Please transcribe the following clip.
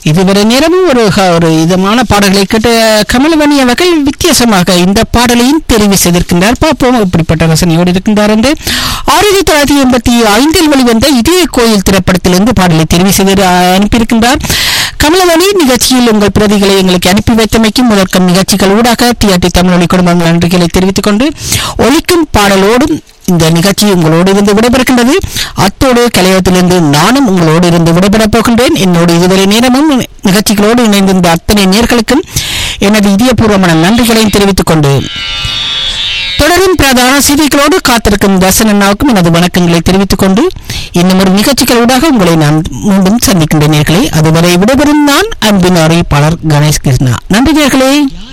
இதுவரை நேரமும் ஒரு இதமான பாடல்களை கேட்ட கமலவணி அவர்கள் வித்தியாசமாக இந்த பாடலையும் தெரிவு செய்திருக்கின்றார். பார்ப்போம் இப்படிப்பட்ட ரசனையோடு இருக்கின்றார் என்று. 1985 வெளிவந்த இதே கோயில் திரைப்படத்திலிருந்து பாடலை தெரிவு செய்து அனுப்பியிருக்கின்றார் கமலவணி. நிகழ்ச்சியில் உங்கள் பிரதிகளை எங்களுக்கு அனுப்பி வைத்தமைக்கும் முதற்கம் நிகழ்ச்சிகள் ஊடாக டிஆர்டி தமிழொலி குடும்பம் நன்றிகளை தெரிவித்துக் கொண்டு ஒலிக்கும் பாடலோடும் இந்த நிகழ்ச்சி உங்களோடு இருந்து விடைபெறுகின்றது. அத்தோடு கலையத்திலிருந்து நானும் உங்களோடு இருந்து விடைபெறப் போகின்றேன். என்னோடு இதுவரை நேரமும் நிகழ்ச்சிகளோடு இணைந்திருந்த அத்தனை நேர்களுக்கும் எனது இதயபூர்வமான நன்றிகளையும் தெரிவித்துக் கொண்டு தொடரும் பிரதான செய்திகளோடு காத்திருக்கும் தர்சனன்னாவுக்கும் எனது வணக்கங்களை தெரிவித்துக் கொண்டு இன்னும் ஒரு நிகழ்ச்சிகளூடாக உங்களை நான் மீண்டும் சந்திக்கின்ற நேர்களே. அதுவரை விடைபெறும் நான் அன்பின் அறிவிப்பாளர் கணேஷ் கிருஷ்ணா. நன்றி நேர்களே.